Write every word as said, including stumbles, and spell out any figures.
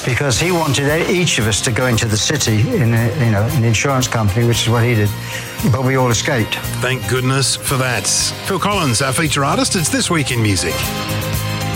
because he wanted each of us to go into the city in a, you know, an insurance company, which is what he did. But we all escaped. Thank goodness for that. Phil Collins, our feature artist. It's This Week in Music.